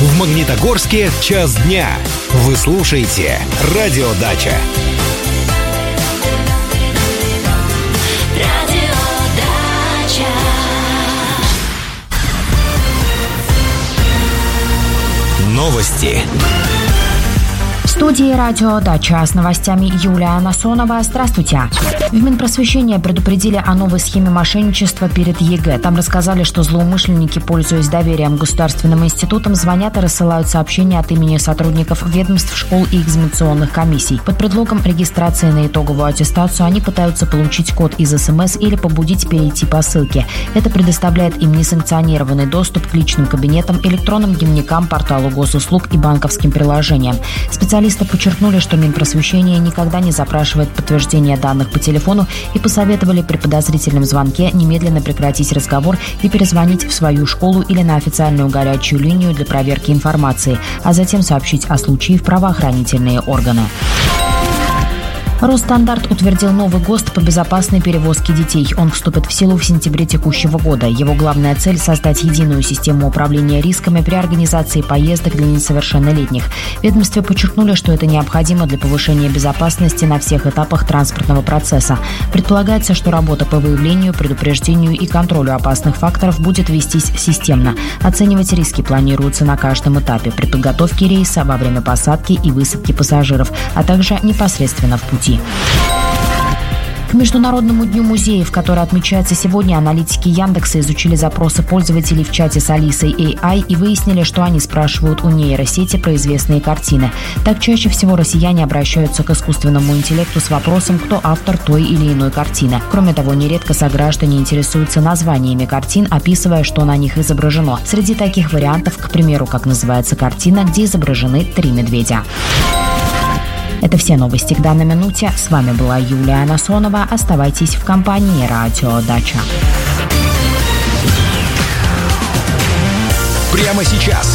В Магнитогорске час дня. Вы слушаете «Радиодача». Новости. В студии «Радиодача» с новостями Юлия Насонова. Здравствуйте. В Минпросвещения предупредили о новой схеме мошенничества перед ЕГЭ. Там рассказали, что злоумышленники, пользуясь доверием к государственным институтам, звонят и рассылают сообщения от имени сотрудников ведомств, школ и экзаменационных комиссий. Под предлогом регистрации на итоговую аттестацию они пытаются получить код из СМС или побудить перейти по ссылке. Это предоставляет им несанкционированный доступ к личным кабинетам, электронным дневникам, порталу госуслуг и банковским приложениям. Специалисты подчеркнули, что Минпросвещение никогда не запрашивает подтверждение данных по телефону и посоветовали при подозрительном звонке немедленно прекратить разговор и перезвонить в свою школу или на официальную горячую линию для проверки информации, а затем сообщить о случае в правоохранительные органы. Росстандарт утвердил новый ГОСТ по безопасной перевозке детей. Он вступит в силу в сентябре текущего года. Его главная цель – создать единую систему управления рисками при организации поездок для несовершеннолетних. В ведомстве подчеркнули, что это необходимо для повышения безопасности на всех этапах транспортного процесса. Предполагается, что работа по выявлению, предупреждению и контролю опасных факторов будет вестись системно. Оценивать риски планируется на каждом этапе – при подготовке рейса, во время посадки и высадки пассажиров, а также непосредственно в пути. К Международному дню музеев, который отмечается сегодня, аналитики Яндекса изучили запросы пользователей в чате с Алисой AI и выяснили, что они спрашивают у нейросети про известные картины. Так чаще всего россияне обращаются к искусственному интеллекту с вопросом, кто автор той или иной картины. Кроме того, нередко сограждане интересуются названиями картин, описывая, что на них изображено. Среди таких вариантов, к примеру, как называется картина, где изображены 3 медведя. Это все новости к данной минуте. С вами была Юлия Насонова. Оставайтесь в компании «Радиодача». Прямо сейчас